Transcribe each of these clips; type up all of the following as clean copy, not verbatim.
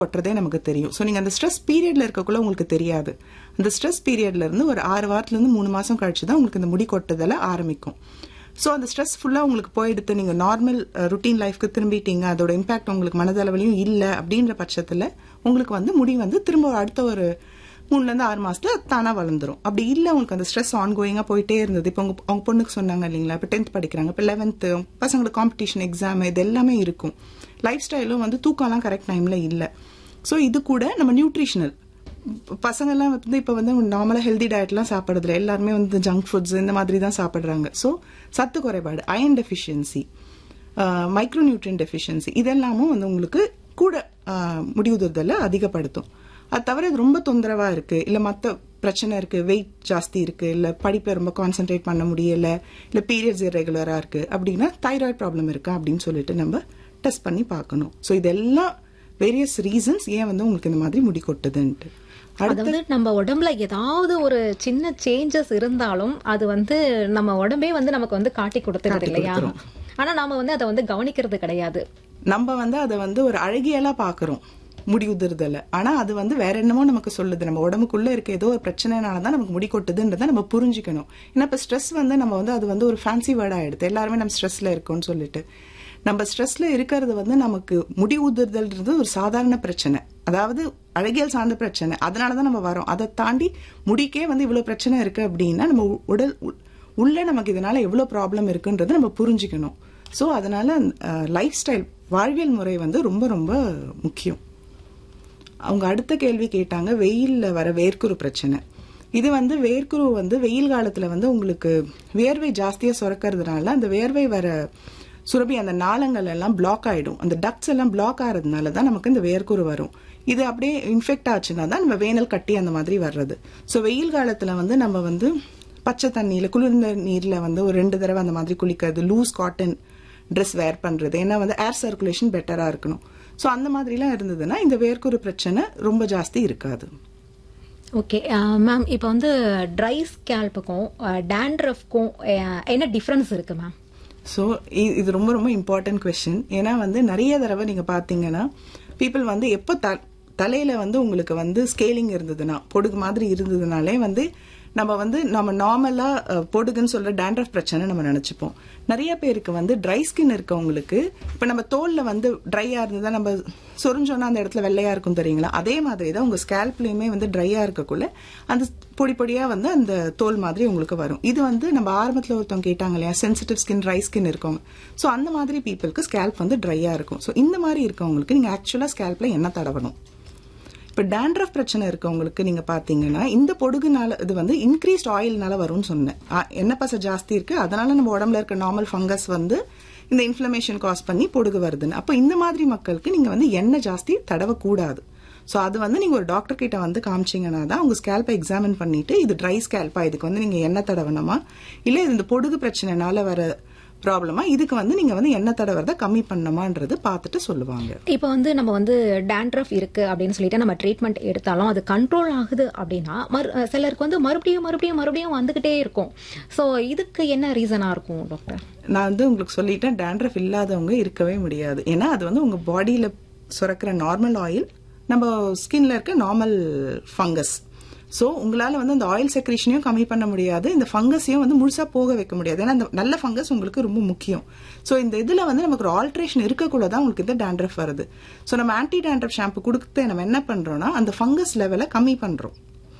கொட்டுறதே நமக்கு தெரியும். ஸோ நீங்கள் அந்த ஸ்ட்ரெஸ் பீரியட்ல இருக்கக்குள்ள உங்களுக்கு தெரியாது. அந்த ஸ்ட்ரெஸ் பீரியட்ல இருந்து ஒரு 6 வாரத்துலேருந்து 3 மாதம் கழிச்சு தான் உங்களுக்கு இந்த முடி கொட்டுதல ஆரம்பிக்கும். ஸோ அந்த ஸ்ட்ரெஸ் ஃபுல்லாக உங்களுக்கு போயிடுத்து, நீங்கள் நார்மல் ருட்டீன் லைஃப்க்கு திரும்பிட்டீங்க, அதோட இம்பாக்ட் உங்களுக்கு மனதளவுலையும் இல்லை அப்படின்ற பட்சத்தில் உங்களுக்கு வந்து முடி வந்து திரும்ப அடுத்த ஒரு 3லேருந்து 6 மாசத்துல தானா வளர்ந்துரும். அப்படி இல்லை உங்களுக்கு அந்த ஸ்ட்ரெஸ் ஆன்கோயிங்காக போயிட்டே இருந்தது. இப்போ அவங்க பொண்ணுக்கு சொன்னாங்க இல்லைங்களா, இப்போ 10th படிக்கிறாங்க, இப்போ 11th பசங்களுக்கு காம்படிஷன் எக்ஸாம் இது எல்லாமே இருக்கும். லைஃப் ஸ்டைலும் வந்து தூக்கம்லாம் கரெக்ட் டைம்ல இல்லை. ஸோ இது கூட நம்ம நியூட்ரிஷனல் பசங்கள்லாம் வந்து இப்போ வந்து நார்மலாக ஹெல்தி டயட்லாம் சாப்பிட்றதுல எல்லாருமே வந்து ஜங்க் ஃபுட்ஸ் இந்த மாதிரி தான் சாப்பிட்றாங்க. ஸோ சத்து குறைபாடு, iron deficiency, micro nutrient deficiency இதெல்லாமும் வந்து உங்களுக்கு கூட முடி உதிர்தலை அதிகப்படுத்தும். அது தவிர இது ரொம்ப தொந்தரவா இருக்கு, இல்ல மற்ற பிரச்சனை இருக்கு, வெயிட் ஜாஸ்தி இருக்கு, இல்ல படிப்பை ரொம்ப கான்சென்ட்ரேட் பண்ண முடியல, இல்ல பீரியட்ஸ் இரெகுலரா இருக்கு அப்படின்னா தைராய்டு ப்ராப்ளம் இருக்கா அப்படின்னு சொல்லிட்டு நம்ம டெஸ்ட் பண்ணி பார்க்கணும். ஸோ இதெல்லாம் வேரியஸ் ரீசன்ஸ் ஏன் வந்து உங்களுக்கு இந்த மாதிரி முடி கொட்டுதுன்ட்டு. அதாவது நம்ம உடம்புல ஏதாவது ஒரு சின்ன சேஞ்சஸ் இருந்தாலும் அது வந்து நம்ம உடம்பே வந்து நமக்கு வந்து காட்டி கொடுத்துருது இல்லையா? ஆனா நாம வந்து அதை வந்து கவனிக்கிறது கிடையாது. நம்ம வந்து அதை வந்து ஒரு அழகியலா பாக்குறோம் முடி உதிர்தல. ஆனா அது வந்து வேற என்னமோ நமக்கு சொல்லுது. நம்ம உடம்புக்குள்ள இருக்க ஏதோ ஒரு பிரச்சனைனாலதான் நமக்கு முடி கொட்டுதுன்றதை நம்ம புரிஞ்சுக்கணும். ஏன்னா இப்ப ஸ்ட்ரெஸ் வந்து நம்ம வந்து அது வந்து ஒரு ஃபேன்சி வேர்டா ஆயிடுது. எல்லாருமே நம்ம ஸ்ட்ரெஸ்ல இருக்கோம்னு சொல்லிட்டு. நம்ம ஸ்ட்ரெஸ்ல இருக்கிறது வந்து நமக்கு முடி உதிர்தல்ன்றது ஒரு சாதாரண பிரச்சனை, அதாவது அழகியல் சார்ந்த பிரச்சனை. அதனாலதான் நம்ம வரோம். அதை தாண்டி முடிக்கே வந்து இவ்வளவு பிரச்சனை இருக்கு அப்படின்னா நம்ம உடல் உள்ள நமக்கு இதனால எவ்வளவு ப்ராப்ளம் இருக்குன்றதை நம்ம புரிஞ்சுக்கணும். ஸோ அதனால லைஃப் ஸ்டைல் வாழ்வியல் முறை வந்து ரொம்ப ரொம்ப முக்கியம். அவங்க அடுத்த கேள்வி கேட்டாங்க, வெயில்ல வர வேர்க்குரு பிரச்சனை. இது வந்து வேர்க்குரு வந்து வெயில் காலத்துல வந்து உங்களுக்கு வேர்வை ஜாஸ்தியா சுரக்கிறதுனால அந்த வேர்வை வர சுரபி அந்த நாளங்கள் எல்லாம் பிளாக் ஆயிடும். அந்த டக்ட்ஸ் எல்லாம் பிளாக் ஆகிறதுனால தான் நமக்கு இந்த வேர்க்குரு வரும். இது அப்படியே இன்ஃபெக்ட் ஆச்சுன்னா தான் நம்ம வேனல் கட்டி அந்த மாதிரி வர்றது. ஸோ வெயில் காலத்துல வந்து நம்ம வந்து பச்சை தண்ணியில குளிர்ந்த நீர்ல வந்து ஒரு 2 தடவை அந்த மாதிரி குளிக்கிறது, லூஸ் காட்டன் ட்ரெஸ் வேர் பண்றது, ஏன்னா வந்து ஏர் சர்க்குலேஷன் பெட்டரா இருக்கணும். ஸோ அந்த மாதிரிலாம் இருந்ததுன்னா இந்த வேர்க்குரு பிரச்சனை ரொம்ப ஜாஸ்தி இருக்காது. ஓகே மேம், இப்போ வந்து ட்ரை ஸ்கேல்ப்புக்கும் டேண்ட்ரஃப்க்கும் என்ன டிஃபரன்ஸ் இருக்கு மேம்? ஸோ இது ரொம்ப ரொம்ப இம்பார்ட்டன்ட் கொஸ்டின். ஏன்னா வந்து நிறைய தடவை நீங்க பாத்தீங்கன்னா பீப்புள் வந்து எப்போ தலையில வந்து உங்களுக்கு வந்து ஸ்கேலிங் இருந்ததுன்னா, பொடுகு மாதிரி இருந்ததுனாலே வந்து நம்ம நார்மலா பொடுகுன்னு சொல்ற டேண்ட்ரஃப் பிரச்சனை நம்ம நினைச்சுப்போம். நிறைய பேருக்கு வந்து ட்ரை ஸ்கின் இருக்கவங்களுக்கு இப்ப நம்ம தோல்ல வந்து ட்ரையா இருந்ததா நம்ம சொரிஞ்சோன்னா அந்த இடத்துல வெள்ளையா இருக்கும் தெரியுங்களா, அதே மாதிரி தான் உங்க ஸ்கேல்ப்லயுமே வந்து ட்ரையா இருக்கக்குள்ள அந்த பொடி பொடியா வந்து அந்த தோல் மாதிரி உங்களுக்கு வரும். இது வந்து நம்ம ஆரம்பத்துல ஒருத்தவங்க கேட்டாங்க இல்லையா, சென்சிட்டிவ் ஸ்கின், ட்ரை ஸ்கின் இருக்கவங்க. ஸோ அந்த மாதிரி பீப்புளுக்கு ஸ்கேல்ப் வந்து ட்ரையா இருக்கும். ஸோ இந்த மாதிரி இருக்கவங்களுக்கு நீங்க ஆக்சுவலா ஸ்கேல்ப்ல என்ன தடவணும்? இப்ப டேண்ட்ரஃப் பிரச்சனை இருக்கவங்களுக்கு நீங்க பாத்தீங்கன்னா இந்த பொடுகுனால இது வந்து இன்க்ரீஸ்ட் ஆயில்னால வரும்னு சொன்னேன். எண்ணெய் பசை ஜாஸ்தி இருக்கு, அதனால நம்ம உடம்புல இருக்க நார்மல் ஃபங்கஸ் வந்து இந்த இன்ஃபிளமேஷன் காஸ் பண்ணி பொடுகு வருதுன்னு. அப்ப இந்த மாதிரி மக்களுக்கு நீங்க வந்து எண்ணெய் ஜாஸ்தி தடவக்கூடாது. ஸோ அது வந்து நீங்க ஒரு டாக்டர் கிட்ட வந்து காமிச்சீங்கன்னா தான் உங்க ஸ்கேல்பை எக்ஸாமின் பண்ணிட்டு இது ட்ரை ஸ்கேல்பா, இதுக்கு வந்து நீங்க எண்ணெய் தடவணுமா இல்ல இது இந்த பொடுகு பிரச்சனைனால வர ப்ராப்ளமா, இதுக்கு வந்து நீங்க வந்து எண்ணெய் தடவறத கம்மி பண்ணணுமான்றது பார்த்துட்டு சொல்லுவாங்க. இப்போ வந்து நம்ம வந்து டேண்ட்ரஃப் இருக்கு அப்படின்னு சொல்லிட்டு நம்ம ட்ரீட்மெண்ட் எடுத்தாலும் அது கண்ட்ரோல் ஆகுது அப்படின்னா சிலருக்கு வந்து மறுபடியும் வந்துகிட்டே இருக்கும். ஸோ இதுக்கு என்ன ரீசனா இருக்கும் டாக்டர்? நான் வந்து உங்களுக்கு சொல்லிட்டேன், டேண்ட்ரஃப் இல்லாதவங்க இருக்கவே முடியாது. ஏன்னா அது வந்து உங்க பாடியில சுரக்கிற நார்மல் ஆயில், நம்ம ஸ்கின்ல இருக்க நார்மல் ஃபங்கஸ். ஸோ உங்களால வந்து அந்த ஆயில் செக்ரேஷனையும் கம்மி பண்ண முடியாது, இந்த ஃபங்கஸையும் வந்து முழுசா போக வைக்க முடியாது. ஏன்னா அந்த நல்ல ஃபங்கஸ் உங்களுக்கு ரொம்ப முக்கியம். ஸோ இந்த இதுல வந்து நமக்கு ஒரு ஆல்ட்ரேஷன் இருக்கக்குள்ள தான் உங்களுக்கு இந்த டேண்ட்ரஃப் வருது. ஸோ நம்ம ஆன்டி டேண்ட்ரஃப் ஷாம்பு கொடுத்து நம்ம என்ன பண்றோம்னா அந்த ஃபங்கஸ் லெவலை கம்மி பண்றோம்.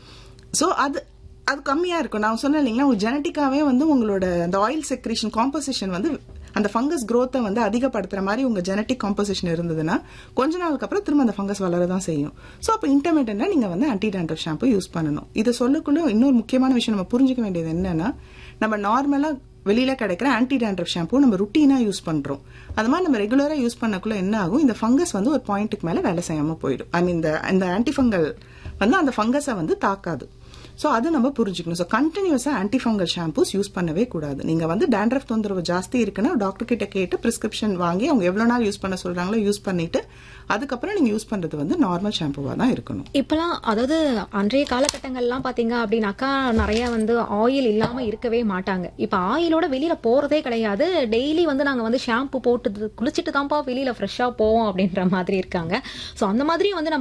ஸோ அது கம்மியா இருக்கும். நான் சொன்னேன் இல்லைங்களா, உங்க ஜெனட்டிக்காவே வந்து உங்களோட அந்த ஆயில் செக்ரேஷன் காம்போசிஷன் வந்து அந்த ஃபங்கஸ் growth வந்து அதிகப்படுத்துற மாதிரி உங்க ஜெனட்டிக் காம்போசிஷன் இருந்ததுன்னா கொஞ்ச நாளுக்கு அப்புறம் திரும்ப அந்த ஃபங்கஸ் வளரதான் செய்யும். ஸோ அப்போ இன்டர்மீடியட்டா நீங்க வந்து ஆன்டி டேண்ட்ரஃப் ஷாம்பு யூஸ் பண்ணணும். இதை சொல்லக்குள்ள இன்னொரு முக்கியமான விஷயம் நம்ம புரிஞ்சுக்க வேண்டியது என்னன்னா, நம்ம நார்மலா வெளியில கிடைக்கிற ஆன்டி டேண்ட்ரஃப் ஷாம்பு நம்ம ருட்டீனா யூஸ் பண்றோம். அது மாதிரி நம்ம ரெகுலரா யூஸ் பண்ணக்குள்ள என்ன ஆகும், இந்த ஃபங்கஸ் வந்து ஒரு பாயிண்ட்டுக்கு மேல வேலை செய்யாம போயிடும். ஐ மீன் இந்த ஆன்டி ஃபங்கல் வந்து அந்த ஃபங்கஸை வந்து தாக்காது. சோ அது நம்ம புரிஞ்சுக்கணும். சோ கண்டினியூஸா ஆன்டிஃபங்கல் ஷாம்பூஸ் யூஸ் பண்ணவே கூடாது. நீங்க வந்து டேண்ட்ரஃப் தொந்தரவு ஜாஸ்தி இருக்குன்னா டாக்டர் கிட்ட கேட்டு பிரிஸ்கிரிப்ஷன் வாங்கி அவங்க எவ்வளவு நாள் யூஸ் பண்ண சொல்றாங்களோ யூஸ் பண்ணிட்டு அதுக்கப்புறம் நீங்க யூஸ் பண்றது வந்து நார்மல் ஷாம்புவா தான் இருக்கணும். இப்பெல்லாம் அதாவது அன்றைய காலகட்டங்கள்லாம் பாத்தீங்க அப்படின்னாக்கா நிறைய வந்து ஆயில் இல்லாம இருக்கவே மாட்டாங்க. இப்ப ஆயிலோட வெளியில போறதே கிடையாது. டெய்லி வந்து நாங்க வந்து ஷாம்பு போட்டு குளிச்சுட்டு தான்ப்பா வெளியில ஃப்ரெஷ்ஷா போவோம் அப்படின்ற மாதிரி இருக்காங்க. சோ அந்த மாதிரி வந்து